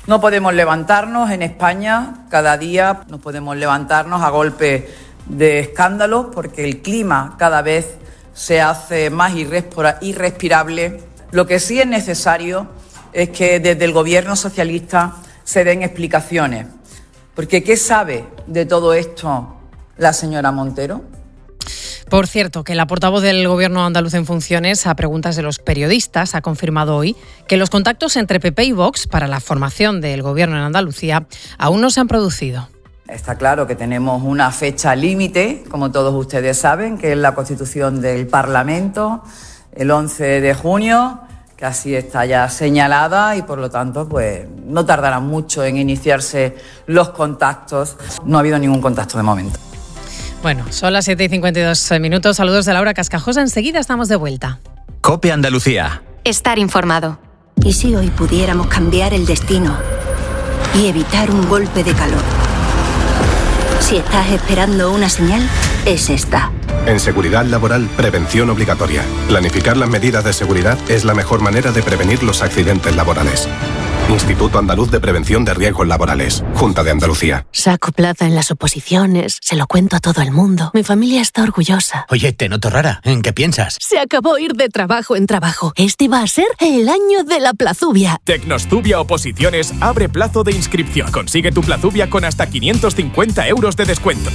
No podemos levantarnos en España, cada día no podemos levantarnos a golpe de escándalos porque el clima cada vez se hace más irrespirable. Lo que sí es necesario es que desde el Gobierno socialista se den explicaciones. Porque ¿qué sabe de todo esto la señora Montero? Por cierto, que la portavoz del Gobierno andaluz en funciones, a preguntas de los periodistas, ha confirmado hoy que los contactos entre PP y Vox para la formación del Gobierno en Andalucía aún no se han producido. Está claro que tenemos una fecha límite, como todos ustedes saben, que es la constitución del Parlamento, el 11 de junio, que así está ya señalada y por lo tanto pues no tardará mucho en iniciarse los contactos. No ha habido ningún contacto de momento. Bueno, son las 7:52. Saludos de Laura Cascajosa. Enseguida estamos de vuelta. COPE Andalucía. Estar informado. ¿Y si hoy pudiéramos cambiar el destino y evitar un golpe de calor? Si estás esperando una señal, es esta. En seguridad laboral, prevención obligatoria. Planificar las medidas de seguridad es la mejor manera de prevenir los accidentes laborales. Instituto Andaluz de Prevención de Riesgos Laborales. Junta de Andalucía. Saco plaza en las oposiciones, se lo cuento a todo el mundo. Mi familia está orgullosa. Oye, te noto rara. ¿En qué piensas? Se acabó ir de trabajo en trabajo. Este va a ser el año de la plazubia. Tecnostubia Oposiciones abre plazo de inscripción. Consigue tu plazubia con hasta 550 euros de descuento.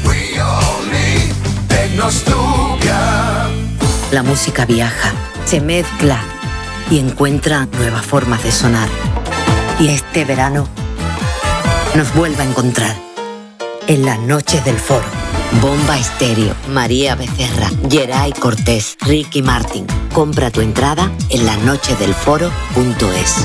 La música viaja, se mezcla y encuentra nuevas formas de sonar. Y este verano nos vuelve a encontrar en las noches del foro. Bomba Estéreo, María Becerra, Geray Cortés, Ricky Martin. Compra tu entrada en lasnochesdelforo.es.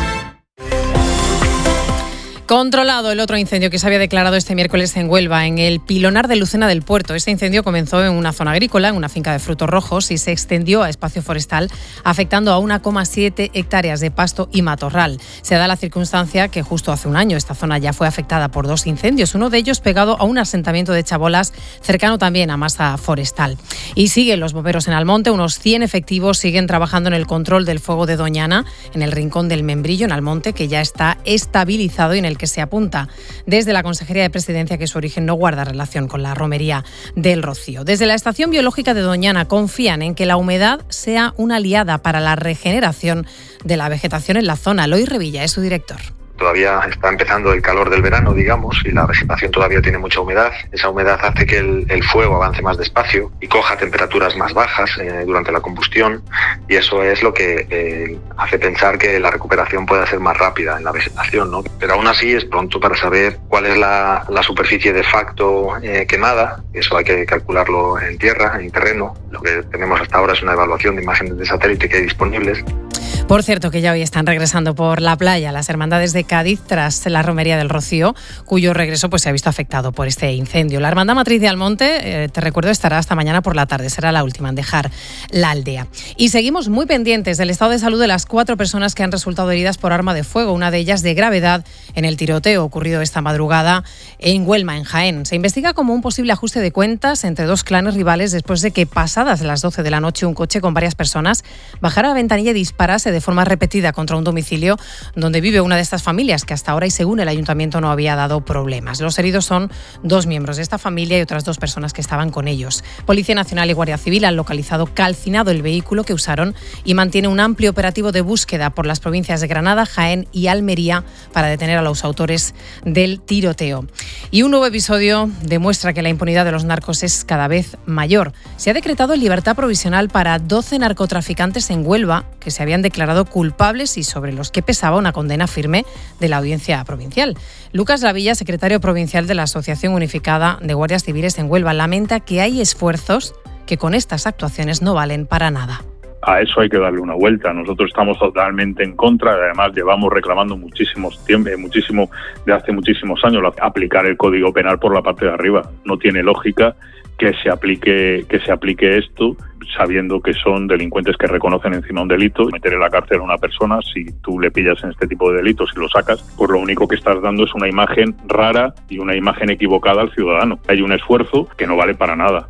Controlado el otro incendio que se había declarado este miércoles en Huelva, en el Pilonar de Lucena del Puerto. Este incendio comenzó en una zona agrícola, en una finca de frutos rojos, y se extendió a espacio forestal, afectando a 1,7 hectáreas de pasto y matorral. Se da la circunstancia que justo hace un año esta zona ya fue afectada por 2 incendios, uno de ellos pegado a un asentamiento de chabolas cercano también a masa forestal. Y siguen los bomberos en Almonte, unos 100 efectivos siguen trabajando en el control del fuego de Doñana, en el rincón del Membrillo, en Almonte, que ya está estabilizado y en el que se apunta desde la Consejería de Presidencia que su origen no guarda relación con la romería del Rocío. Desde la Estación Biológica de Doñana confían en que la humedad sea una aliada para la regeneración de la vegetación en la zona. Eloy Revilla es su director. Todavía está empezando el calor del verano, digamos, y la vegetación todavía tiene mucha humedad. Esa humedad hace que el fuego avance más despacio y coja temperaturas más bajas durante la combustión, y eso es lo que hace pensar que la recuperación pueda ser más rápida en la vegetación, ¿no? Pero aún así es pronto para saber cuál es la superficie de facto quemada. Eso hay que calcularlo en tierra, en terreno. Lo que tenemos hasta ahora es una evaluación de imágenes de satélite que hay disponibles. Por cierto, que ya hoy están regresando por la playa las hermandades de Cádiz tras la romería del Rocío, cuyo regreso pues se ha visto afectado por este incendio. La Hermandad Matriz de Almonte, te recuerdo, estará hasta mañana por la tarde, será la última en dejar la aldea. Y seguimos muy pendientes del estado de salud de las 4 personas que han resultado heridas por arma de fuego, una de ellas de gravedad en el tiroteo ocurrido esta madrugada en Huelma, en Jaén. Se investiga como un posible ajuste de cuentas entre 2 clanes rivales después de que pasadas las 12 de la noche un coche con varias personas bajara a la ventanilla y disparase de forma repetida contra un domicilio donde vive una de estas familias que hasta ahora y según el ayuntamiento no había dado problemas. Los heridos son 2 miembros de esta familia y otras 2 personas que estaban con ellos. Policía Nacional y Guardia Civil han localizado calcinado el vehículo que usaron y mantiene un amplio operativo de búsqueda por las provincias de Granada, Jaén y Almería para detener a los autores del tiroteo. Y un nuevo episodio demuestra que la impunidad de los narcos es cada vez mayor. Se ha decretado libertad provisional para 12 narcotraficantes en Huelva que se habían declarado culpables y sobre los que pesaba una condena firme de la Audiencia Provincial. Lucas Lavilla, secretario provincial de la Asociación Unificada de Guardias Civiles en Huelva, lamenta que hay esfuerzos que con estas actuaciones no valen para nada. A eso hay que darle una vuelta. Nosotros estamos totalmente en contra, además llevamos reclamando muchísimo de hace muchísimos años aplicar el Código Penal por la parte de arriba. No tiene lógica que se aplique esto sabiendo que son delincuentes que reconocen encima un delito. Meter en la cárcel a una persona, si tú le pillas en este tipo de delitos y lo sacas, pues lo único que estás dando es una imagen rara y una imagen equivocada al ciudadano. Hay un esfuerzo que no vale para nada.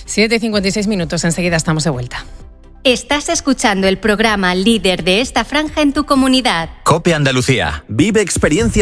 7:56, enseguida estamos de vuelta. Estás escuchando el programa líder de esta franja en tu comunidad. COPE Andalucía. Vive experiencia